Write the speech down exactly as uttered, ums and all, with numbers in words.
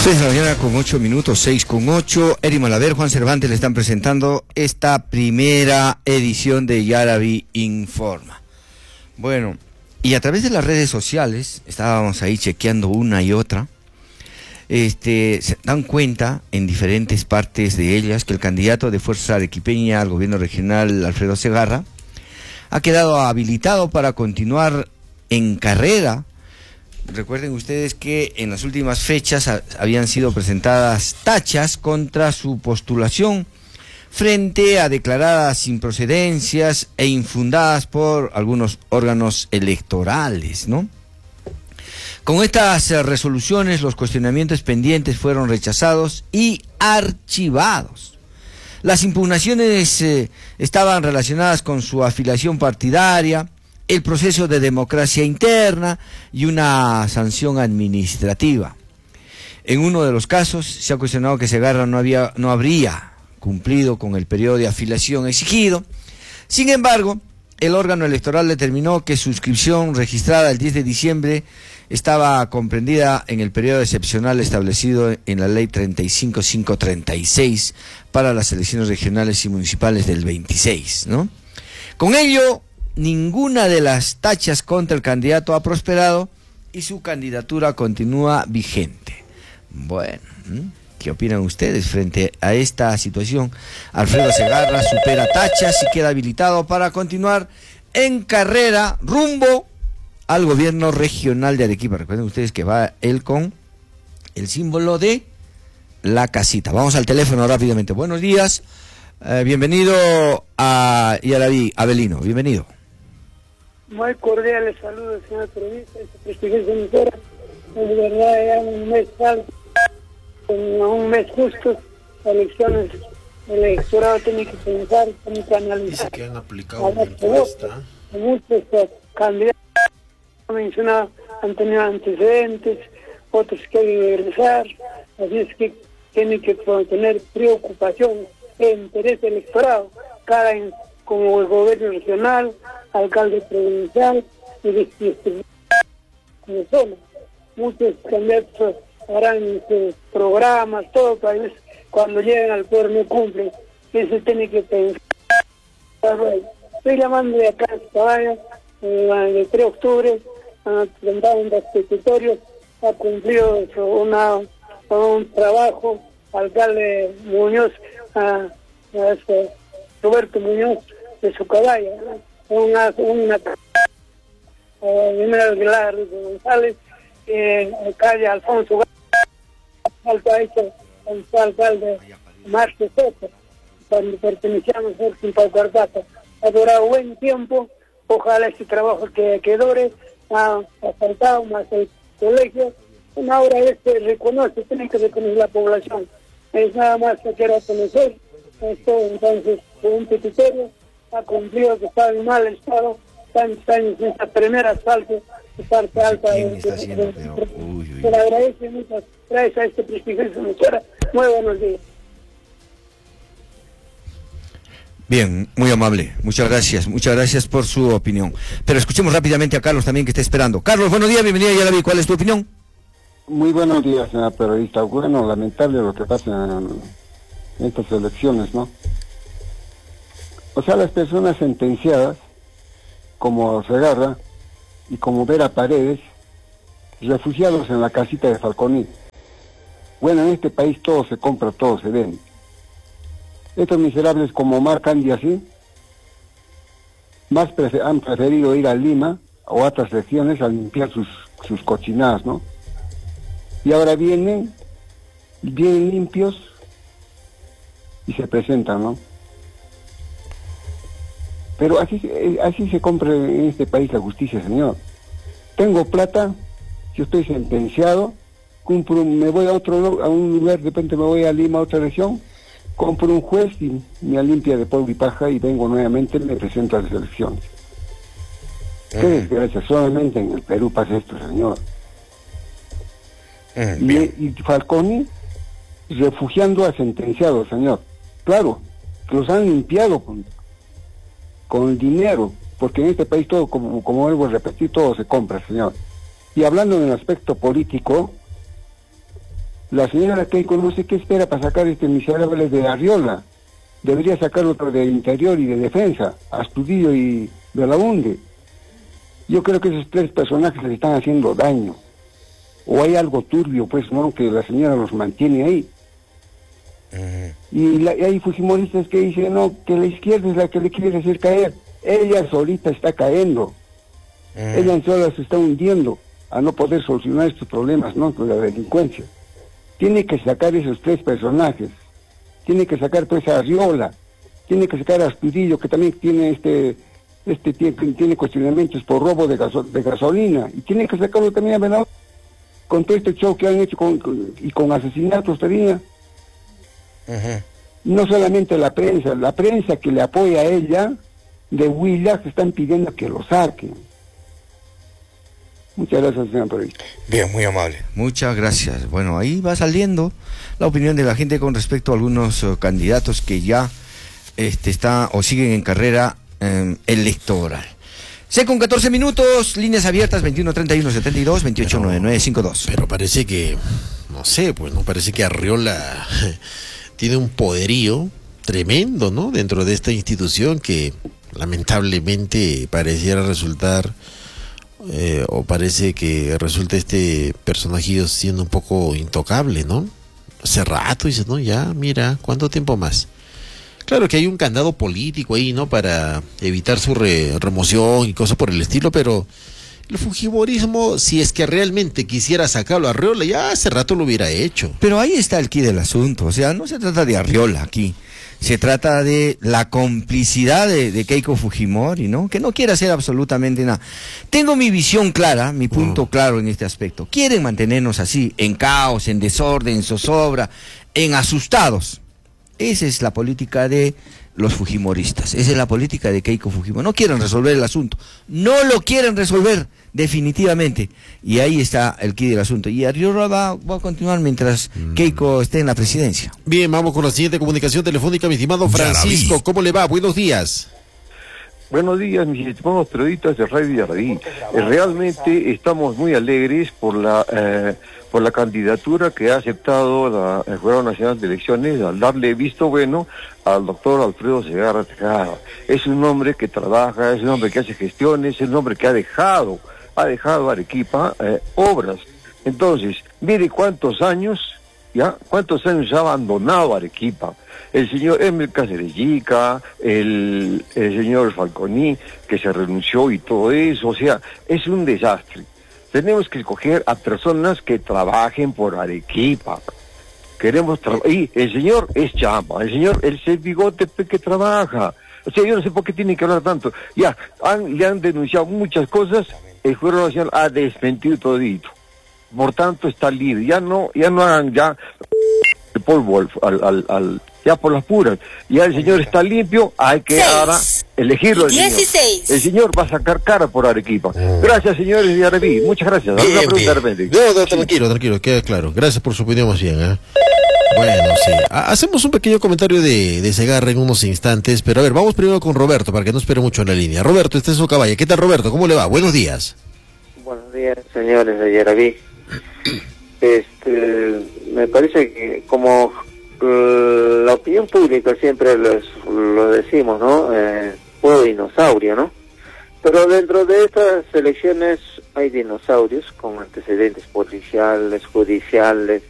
seis de la mañana con ocho minutos, seis con ocho. Eri Malaver, Juan Cervantes le están presentando esta primera edición de Yaraví Informa. Bueno, y a través de las redes sociales, estábamos ahí chequeando una y otra, este, se dan cuenta en diferentes partes de ellas que el candidato de Fuerza Arequipeña al gobierno regional, Alfredo Segarra, ha quedado habilitado para continuar en carrera. Recuerden ustedes que en las últimas fechas a, habían sido presentadas tachas contra su postulación frente a declaradas improcedencias e infundadas por algunos órganos electorales, ¿no? Con estas eh, resoluciones, los cuestionamientos pendientes fueron rechazados y archivados. Las impugnaciones eh, estaban relacionadas con su afiliación partidaria, el proceso de democracia interna y una sanción administrativa. En uno de los casos se ha cuestionado que Segarra no había, no habría cumplido con el periodo de afiliación exigido. Sin embargo, el órgano electoral determinó que su inscripción registrada el diez de diciembre estaba comprendida en el periodo excepcional establecido en la ley treinta y cinco mil quinientos treinta y seis para las elecciones regionales y municipales del veintiséis, ¿no? Con ello, ninguna de las tachas contra el candidato ha prosperado y su candidatura continúa vigente. Bueno, ¿qué opinan ustedes frente a esta situación? Alfredo Segarra supera tachas y queda habilitado para continuar en carrera rumbo al gobierno regional de Arequipa. Recuerden ustedes que va él con el símbolo de la casita. Vamos al teléfono rápidamente. Buenos días, eh, bienvenido a Yaraví, Abelino, bienvenido. Muy cordiales saludos, señor periodista, prestigiosa emisora. Es verdad, ya un mes falta, un mes justo, elecciones, el electorado tiene que pensar, tiene que analizar. Dice que han aplicado una encuesta. Muchos candidatos mencionados han tenido antecedentes, otros quieren regresar, así es que tiene que tener preocupación e interés electorado, cada en, como el gobierno regional, alcalde provincial y distrito de zona. Muchos candidatos harán sus programas, todo, pero a veces cuando llegan al poder no cumplen. Eso tiene que pensar. Estoy llamando de acá a Caballo, el tres de octubre, han presentado un restitutorio, ha cumplido una, un trabajo, alcalde Muñoz, a, a este, Roberto Muñoz de su caballo, ¿no? una una General Aguilar González, eh, calle Alfonso Alto ha hecho el alcalde Marcos Soto, cuando pertenecíamos a Simpalcuartato. Ha durado buen tiempo, ojalá este trabajo que, que dure, ha, ha faltado más el colegio, una hora este reconoce, tiene que reconocer la población, es nada más que quiero conocer esto. Entonces, un petitorio ha cumplido que está en mal estado, tantos años en esta primera asfalto de parte alta. Se le agradece muchas gracias a este prestigioso emisora. Muy buenos días. Bien, muy amable, muchas gracias, muchas gracias por su opinión. Pero escuchemos rápidamente a Carlos también, que está esperando. Carlos, buenos días, bienvenido a Yaraví, ¿cuál es tu opinión? Muy buenos días, señor periodista. Bueno, lamentable lo que pasa en estas elecciones, ¿no? O sea, las personas sentenciadas, como Segarra y como Vera Paredes, refugiados en la casita de Falconi. Bueno, en este país todo se compra, todo se vende. Estos miserables como Omar Candy así, más prefer han preferido ir a Lima o a otras regiones a limpiar sus, sus cochinadas, ¿no? Y ahora vienen, vienen limpios y se presentan, ¿no? Pero así, así se compra en este país la justicia, señor. Tengo plata, yo estoy sentenciado, cumplo, me voy a otro a un lugar, de repente me voy a Lima, a otra región, compro un juez y me limpia de polvo y paja y vengo nuevamente, me presento a las elecciones. Uh-huh. Qué desgracia, solamente en el Perú pasa esto, señor. Uh-huh. y, y Falconi refugiando a sentenciados, señor. Claro, los han limpiado con con el dinero, porque en este país todo, como, como vuelvo a repetir, todo se compra, señor. Y hablando en el aspecto político, La señora Keiko no sé qué espera para sacar este miserable de Arriola. Debería sacar otro de Interior y de Defensa, Astudillo y Belaunde. Yo creo que esos tres personajes les están haciendo daño. O hay algo turbio, pues, ¿no? Que la señora los mantiene ahí. Uh-huh. Y, la, y hay fujimoristas que dicen, no, que la izquierda es la que le quiere hacer caer. Ella solita está cayendo. Uh-huh. Ella sola se está hundiendo a no poder solucionar estos problemas, ¿no? Con la delincuencia. Tiene que sacar esos tres personajes. Tiene que sacar pues a Arriola. Tiene que sacar a Astudillo, que también tiene este... este tiene, tiene cuestionamientos por robo de, gaso, de gasolina. Y tiene que sacarlo también a Venado. Con todo este show que han hecho con, con, y con asesinatos también. Uh-huh. No solamente la prensa, la prensa que le apoya a ella, de Huila, se están pidiendo que lo saquen. Muchas gracias, señor periodista. Bien, muy amable. Muchas gracias. Bueno, ahí va saliendo la opinión de la gente con respecto a algunos uh, candidatos que ya este, está o siguen en carrera eh, electoral. C con catorce minutos, líneas abiertas veintiuno treinta y uno setenta y dos, veintiocho noventa y nueve cincuenta y dos. Pero parece que, no sé, pues no parece que Arriola tiene un poderío tremendo, ¿no? Dentro de esta institución que lamentablemente pareciera resultar, eh, o parece que resulta este personaje siendo un poco intocable, ¿no? Hace rato dices, no, ya, mira, ¿cuánto tiempo más? Claro que hay un candado político ahí, ¿no? Para evitar su re remoción y cosas por el estilo, pero el fujimorismo, si es que realmente quisiera sacarlo a Arriola, ya hace rato lo hubiera hecho. Pero ahí está el quid del asunto, o sea, no se trata de Arriola aquí, se trata de la complicidad de, de Keiko Fujimori, ¿no? Que no quiere hacer absolutamente nada. Tengo mi visión clara, mi punto uh. claro en este aspecto. Quieren mantenernos así, en caos, en desorden, en zozobra, en asustados. Esa es la política de los fujimoristas, esa es la política de Keiko Fujimori. No quieren resolver el asunto, no lo quieren resolver definitivamente, y ahí está el quid del asunto. Y Arriola va, va a continuar mientras mm. Keiko esté en la presidencia. Bien, vamos con la siguiente comunicación telefónica, mi estimado Francisco. ¿Cómo le va? Buenos días. Buenos días, mis estimados periodistas de Radio Yaraví. Eh, realmente estamos muy alegres por la eh, por la candidatura que ha aceptado la el Jurado Nacional de Elecciones al darle visto bueno al doctor Alfredo Segarra Tejada. Es un hombre que trabaja, es un hombre que hace gestiones, es un hombre que ha dejado, ha dejado a Arequipa eh, obras. Entonces, mire cuántos años, ya, cuántos años ha abandonado Arequipa. El señor Emil Cáceres Yica, el, el señor Falconi, que se renunció y todo eso, o sea, es un desastre. Tenemos que escoger a personas que trabajen por Arequipa. Queremos trabajar. Y el señor es chamba, el señor, el es el bigote que trabaja. O sea, yo no sé por qué tienen que hablar tanto. Ya, han, le han denunciado muchas cosas, el Jurado Nacional ha desmentido todito. Por tanto, está libre. Ya no, ya no hagan ya el polvo al, al, al, al ya por las puras. Ya el señor está limpio, hay que ahora elegirlo. El señor. el señor va a sacar cara por Arequipa. Gracias, señores de Arequipa. Muchas gracias. Bien, bien. Pregunta de repente. No, no, tranquilo, tranquilo, queda claro. Gracias por su opinión más bien, ¿eh? Bueno, sí. Hacemos un pequeño comentario de, de Segarra en unos instantes, pero a ver, vamos primero con Roberto, para que no espere mucho en la línea. Roberto, este es su caballo. ¿Qué tal, Roberto? ¿Cómo le va? Buenos días. Buenos días, señores de Yaraví. Este, me parece que como uh, la opinión pública siempre los, lo decimos, ¿no? Eh, pueblo dinosaurio, ¿no? Pero dentro de estas elecciones hay dinosaurios con antecedentes policiales, judiciales,